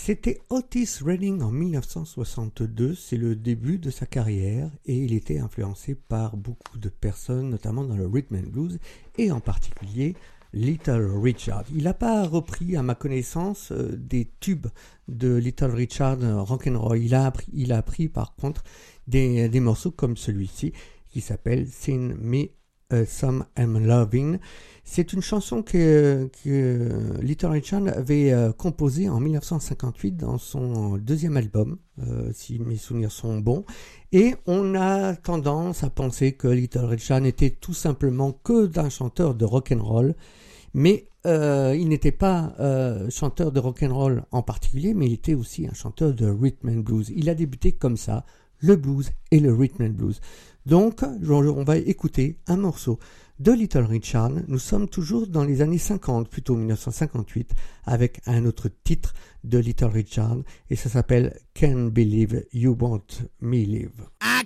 C'était Otis Redding en 1962, c'est le début de sa carrière et il était influencé par beaucoup de personnes, notamment dans le rhythm and blues et en particulier Little Richard. Il n'a pas repris, à ma connaissance, des tubes de Little Richard rock'n'roll. Il a appris par contre des morceaux comme celui-ci qui s'appelle Sing Me Some I'm Loving. C'est une chanson que Little Richard avait composée en 1958 dans son deuxième album, si mes souvenirs sont bons. Et on a tendance à penser que Little Richard n'était tout simplement que d'un chanteur de rock'n'roll, mais il n'était pas chanteur de rock'n'roll en particulier, mais il était aussi un chanteur de rhythm and blues. Il a débuté comme ça, le blues et le rhythm and blues. Donc, on va écouter un morceau de Little Richard. Nous sommes toujours dans les années 50, plutôt 1958, avec un autre titre de Little Richard, et ça s'appelle Can't Believe You Want Me Live. I